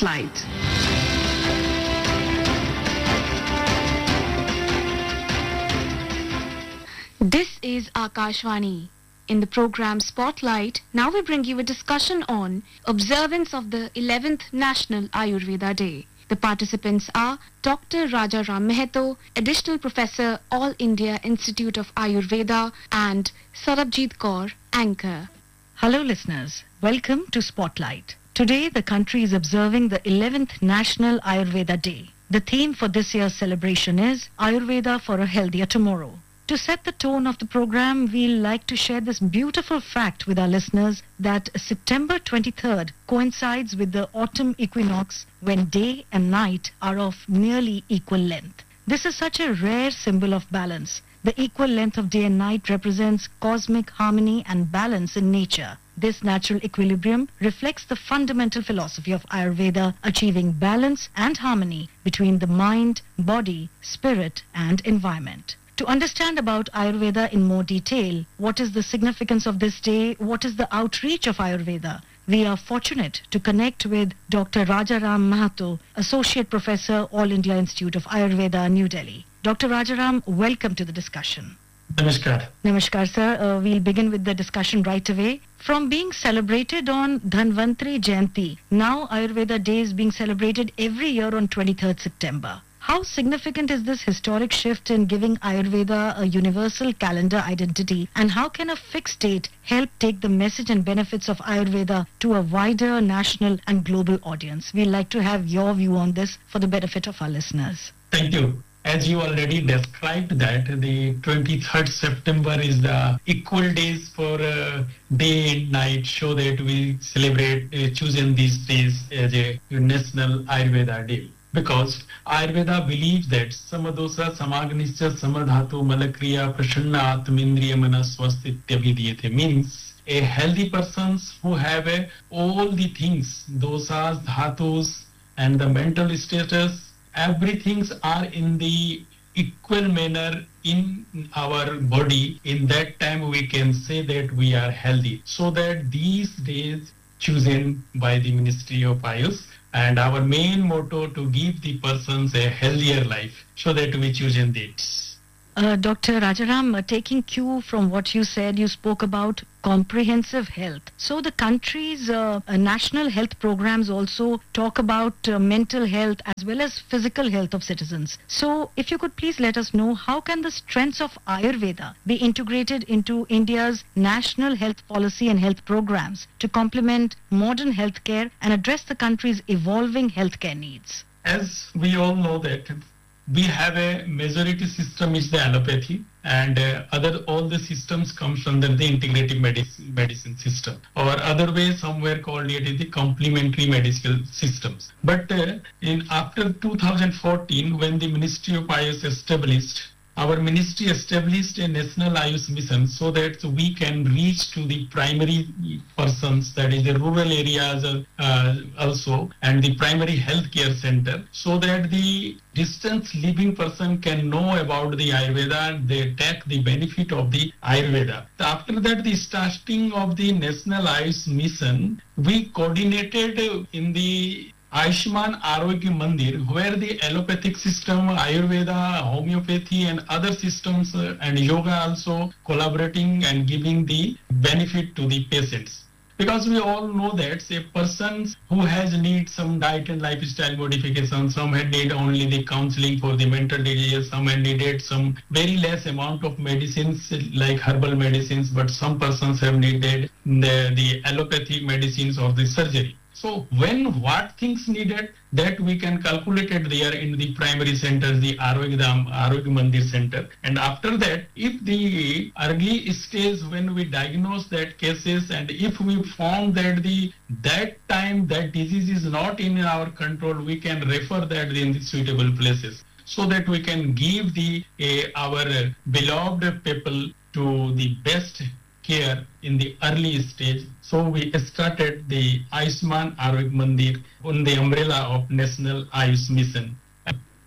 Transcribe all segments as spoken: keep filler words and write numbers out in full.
Spotlight. This is Akashvani. In the program Spotlight, now we bring you a discussion on observance of the eleventh National Ayurveda Day. The participants are Doctor Rajaram Mehato, Additional Professor, All India Institute of Ayurveda, and Sarabjit Kaur, Anchor. Hello listeners, welcome to Spotlight. Today the country is observing the eleventh National Ayurveda Day. The theme for this year's celebration is Ayurveda for a Healthier Tomorrow. To set the tone of the program, we'll like to share this beautiful fact with our listeners that September twenty-third coincides with the autumn equinox when day and night are of nearly equal length. This is such a rare symbol of balance. The equal length of day and night represents cosmic harmony and balance in nature. This natural equilibrium reflects the fundamental philosophy of Ayurveda, achieving balance and harmony between the mind, body, spirit, and environment. To understand about Ayurveda in more detail, what is the significance of this day, what is the outreach of Ayurveda, we are fortunate to connect with Doctor Rajaram Mehato, Associate Professor, All India Institute of Ayurveda, New Delhi. Doctor Rajaram, welcome to the discussion. Namaskar. Namaskar, sir. Uh, we'll begin with the discussion right away. From being celebrated on Dhanvantri Jayanti, now Ayurveda Day is being celebrated every year on twenty-third September. How significant is this historic shift in giving Ayurveda a universal calendar identity, and how can a fixed date help take the message and benefits of Ayurveda to a wider national and global audience? We'd like to have your view on this for the benefit of our listeners. Thank you. As you already described that, the twenty-third September is the equal days for uh, day and night, so that we celebrate, uh, choosing these days as a National Ayurveda Day. Because Ayurveda believes that Samadosa Samagnischa Samadhatu Malakriya Prashanna Atmindriya Manaswastitya Vidiyate means a healthy persons who have a, all the things, dosas, dhatus, and the mental status, everything are in the equal manner in our body. In that time we can say that we are healthy. So that these days chosen by the Ministry of Ayush, and our main motto to give the persons a healthier life, so that we choose in dates. Uh, Doctor Rajaram, uh, taking cue from what you said, you spoke about comprehensive health. So the country's uh, uh, national health programs also talk about uh, mental health as well as physical health of citizens. So if you could please let us know, how can the strengths of Ayurveda be integrated into India's national health policy and health programs to complement modern healthcare and address the country's evolving healthcare needs? As we all know that we have a majority system is the allopathy, and uh, other all the systems comes under the integrative medicine, medicine system, or other way somewhere called it is the complementary medical systems. But uh, in after two thousand fourteen, when the Ministry of Ayush established, our ministry established a national Ayush mission so that we can reach to the primary persons, that is the rural areas uh, also, and the primary healthcare center, so that the distance living person can know about the Ayurveda and they take the benefit of the Ayurveda. After that, the starting of the national Ayush mission, we coordinated in the Ayushman Arogya Mandir, where the allopathic system, Ayurveda, homeopathy and other systems uh, and yoga also collaborating and giving the benefit to the patients. Because we all know that a person who has need some diet and lifestyle modification, some had need only the counseling for the mental disease, some had needed some very less amount of medicines like herbal medicines, but some persons have needed the, the allopathic medicines or the surgery. So when what things needed, that we can calculate it there in the primary center, the Arogya Arogya Mandir center. And after that, if the early stage when we diagnose that cases, and if we found that the that time that disease is not in our control, we can refer that in the suitable places, so that we can give the uh, our beloved people to the best care in the early stage. So we started the Ayushman Arogya Mandir on the umbrella of National Ayush Mission.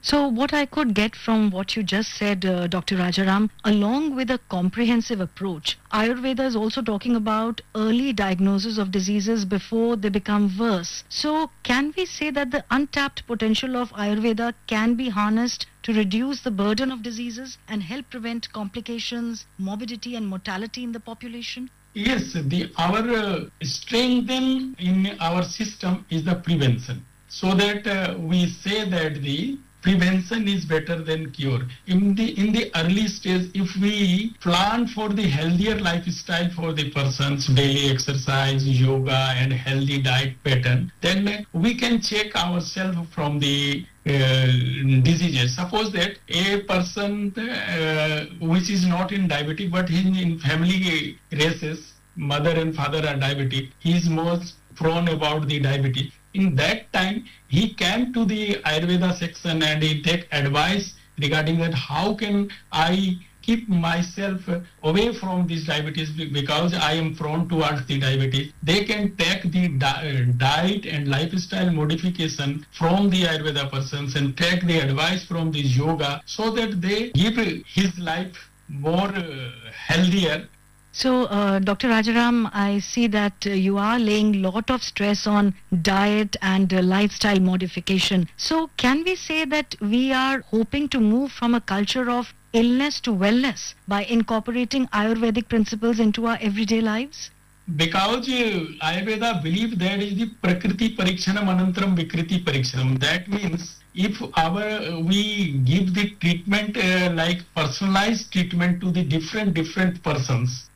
So what I could get from what you just said, uh, Doctor Rajaram, along with a comprehensive approach, Ayurveda is also talking about early diagnosis of diseases before they become worse. So can we say that the untapped potential of Ayurveda can be harnessed to reduce the burden of diseases and help prevent complications, morbidity and mortality in the population? Yes, the our uh, strength in, in our system is the prevention. So that uh, we say that the prevention is better than cure. In the in the early stage, if we plan for the healthier lifestyle for the person's daily exercise, yoga, and healthy diet pattern, then we can check ourselves from the uh, diseases. Suppose that a person uh, which is not in diabetic, but he in family races, mother and father are diabetic, he is most prone about the diabetes. In that time, he came to the Ayurveda section and he take advice regarding that how can I keep myself away from this diabetes because I am prone towards the diabetes. They can take the di- diet and lifestyle modification from the Ayurveda persons and take the advice from the yoga so that they give his life more uh, healthier. So, uh, Doctor Rajaram, I see that uh, you are laying lot of stress on diet and uh, lifestyle modification. So, can we say that we are hoping to move from a culture of illness to wellness by incorporating Ayurvedic principles into our everyday lives? Because uh, Ayurveda believes there is the Prakriti Parikshanam Anantaram Vikriti Parikshanam. That means if our uh, we give the treatment uh, like personalized treatment to the different different persons,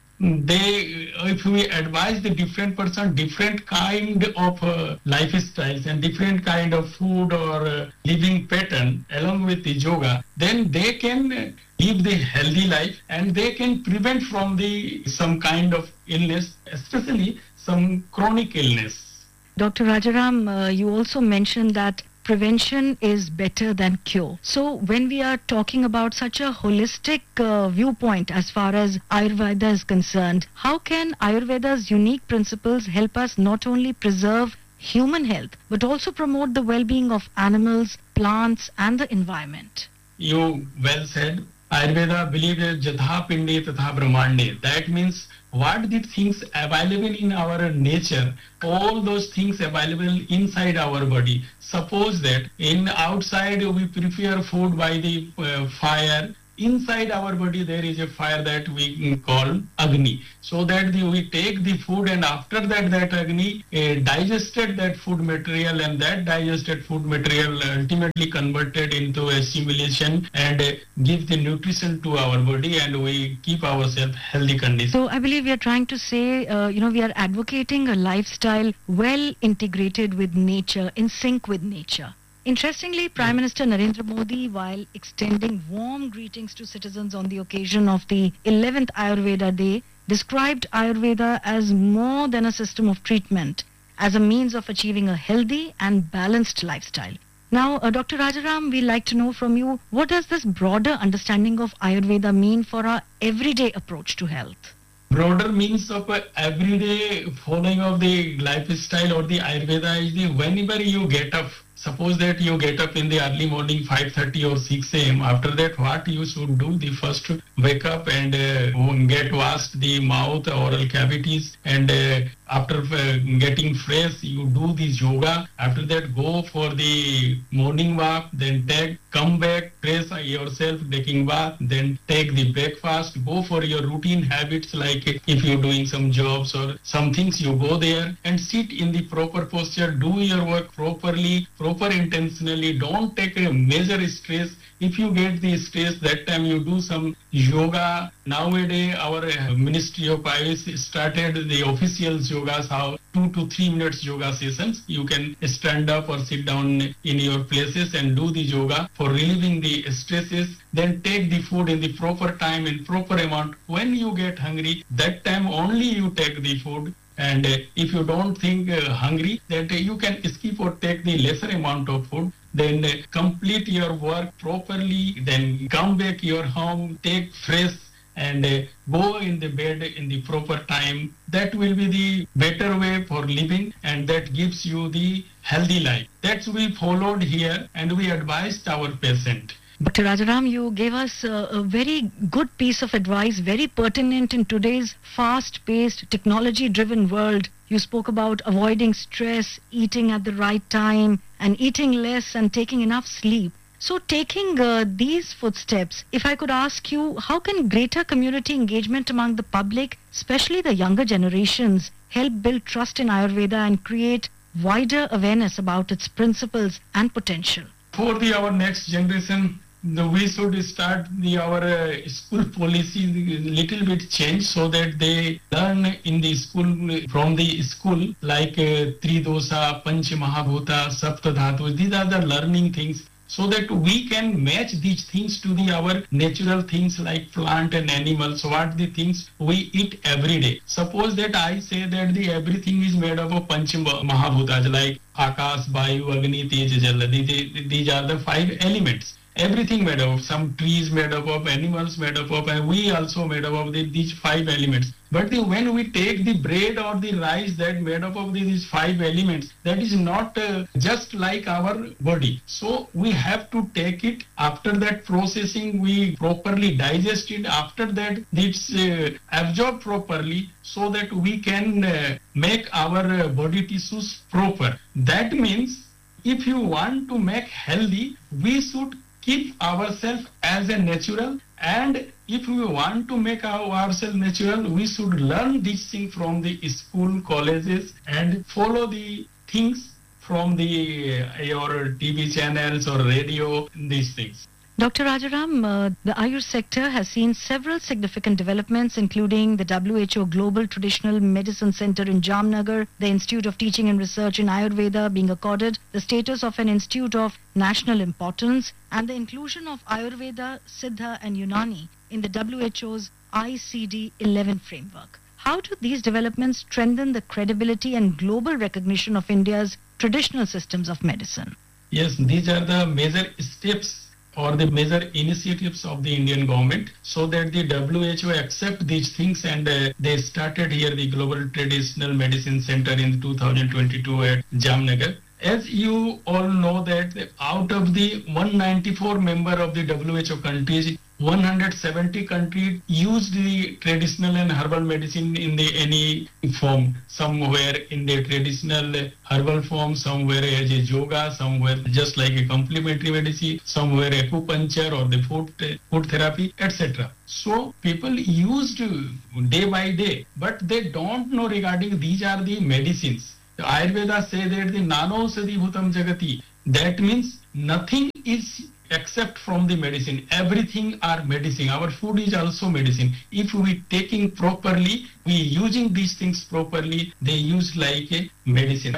they if we advise the different person different kind of uh, lifestyles and different kind of food or uh, living pattern along with the yoga, then they can uh, live the healthy life and they can prevent from the some kind of illness, especially some chronic illness. Doctor Rajaram, uh, you also mentioned that prevention is better than cure. So when we are talking about such a holistic uh, viewpoint as far as Ayurveda is concerned, how can Ayurveda's unique principles help us not only preserve human health but also promote the well-being of animals, plants and the environment? You well said. Ayurveda believes Jatha Pinde Tatha Brahmande. That means what the things available in our nature, all those things available inside our body. Suppose that in outside we prepare food by the uh, fire. Inside our body there is a fire that we call Agni. So that the, we take the food and after that that Agni uh, digested that food material and that digested food material ultimately converted into assimilation and uh, give the nutrition to our body and we keep ourselves healthy condition. So I believe we are trying to say, uh, you know, we are advocating a lifestyle well integrated with nature, in sync with nature. Interestingly, Prime Minister Narendra Modi, while extending warm greetings to citizens on the occasion of the eleventh Ayurveda Day, described Ayurveda as more than a system of treatment, as a means of achieving a healthy and balanced lifestyle. Now, uh, Doctor Rajaram, we'd like to know from you, what does this broader understanding of Ayurveda mean for our everyday approach to health? Broader means of uh, everyday following of the lifestyle or the Ayurveda is the whenever you get up. Suppose that you get up in the early morning five thirty or six a.m. After that, what you should do? The first wake up and uh, get washed the mouth, oral cavities, and uh, after uh, getting fresh, you do this yoga. After that, go for the morning walk. Then take, come back, fresh yourself, taking bath. Then take the breakfast. Go for your routine habits like if you're doing some jobs or some things, you go there and sit in the proper posture. Do your work properly. Proper intentionally, don't take a major stress. If you get the stress, that time you do some yoga. Nowadays, our Ministry of Ayush started the official yogas, how two to three minutes yoga sessions. You can stand up or sit down in your places and do the yoga for relieving the stresses. Then take the food in the proper time, in proper amount. When you get hungry, that time only you take the food. And uh, if you don't think uh, hungry, then uh, you can skip or take the lesser amount of food. Then uh, complete your work properly. Then come back your home, take fresh and uh, go in the bed in the proper time. That will be the better way for living and that gives you the healthy life. That's we followed here and we advised our patient. Doctor Rajaram, you gave us a, a very good piece of advice, very pertinent in today's fast-paced, technology-driven world. You spoke about avoiding stress, eating at the right time, and eating less and taking enough sleep. So taking uh, these footsteps, if I could ask you, how can greater community engagement among the public, especially the younger generations, help build trust in Ayurveda and create wider awareness about its principles and potential? For the our next generation, the, we should start the our uh, school policy little bit change so that they learn in the school from the school like uh, Tridosha, Panch Mahabhuta, Sapta Dhatu. These are the learning things, so that we can match these things to the our natural things like plant and animals, what the things we eat every day. Suppose that I say that the everything is made up of Panch Mahabhutas like Akash, Vayu, Agni, Tej, Jal. These, these are the five elements. Everything made up of, some trees made up of, animals made up of, and we also made up of the, these five elements. But the, when we take the bread or the rice that made up of these five elements, that is not uh, just like our body. So we have to take it. After that processing, we properly digest it. After that, it's uh, absorbed properly so that we can uh, make our uh, body tissues proper. That means if you want to make healthy, we should keep ourselves as a natural, and if we want to make our, ourselves natural, we should learn this thing from the school, colleges, and follow the things from the uh, your T V channels or radio, these things. Doctor Rajaram, uh, the Ayur sector has seen several significant developments, including the W H O Global Traditional Medicine Center in Jamnagar, the Institute of Teaching and Research in Ayurveda being accorded the status of an institute of national importance, and the inclusion of Ayurveda, Siddha and Unani in the W H O's I C D eleven framework. How do these developments strengthen the credibility and global recognition of India's traditional systems of medicine? Yes, these are the major steps or the major initiatives of the Indian government, so that the W H O accept these things, and uh, they started here the Global Traditional Medicine Center in two thousand twenty-two at Jamnagar. As you all know that out of the one hundred ninety-four member of the W H O countries, one hundred seventy countries used the traditional and herbal medicine in the any form, somewhere in the traditional herbal form, somewhere as a yoga, somewhere just like a complementary medicine, somewhere acupuncture or the food, food therapy, et cetera. So people used day by day, but they don't know regarding these are the medicines. The Ayurveda say that the nano sadi bhutam jagati, that means nothing is except from the medicine. Everything are medicine. Our food is also medicine. If we taking properly, we using these things properly, they use like a medicine.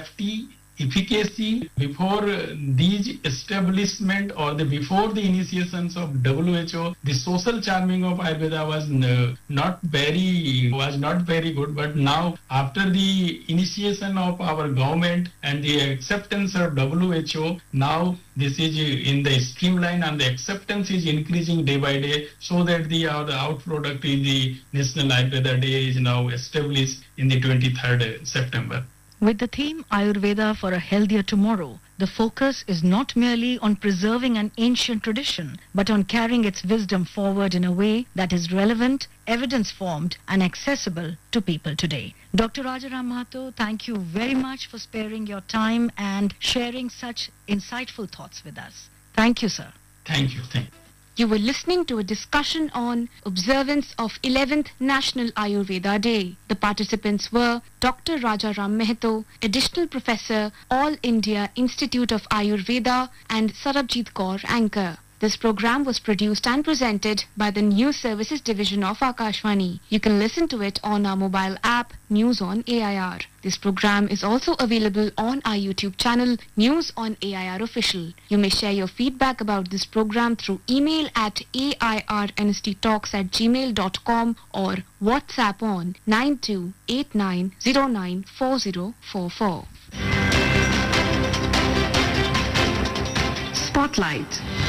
Efficacy before these establishment or the before the initiations of W H O, the social charming of Ayurveda was not very was not very good. But now after the initiation of our government and the acceptance of W H O, now this is in the streamline and the acceptance is increasing day by day, so that the, uh, the out product is the National Ayurveda Day is now established in the twenty-third September. With the theme Ayurveda for a Healthier Tomorrow, the focus is not merely on preserving an ancient tradition, but on carrying its wisdom forward in a way that is relevant, evidence-formed, and accessible to people today. Doctor Rajaram Mahato, thank you very much for sparing your time and sharing such insightful thoughts with us. Thank you, sir. Thank you. Thank you. You were listening to a discussion on observance of eleventh National Ayurveda Day. The participants were Doctor Rajaram Mahato, Additional Professor, All India Institute of Ayurveda, and Sarabjit Kaur, Anchor. This program was produced and presented by the News Services Division of Akashvani. You can listen to it on our mobile app, News on A I R. This program is also available on our YouTube channel, News on A I R Official. You may share your feedback about this program through email at airnsttalks at gmail dot com or WhatsApp on nine two eight nine zero nine four zero four four. Spotlight.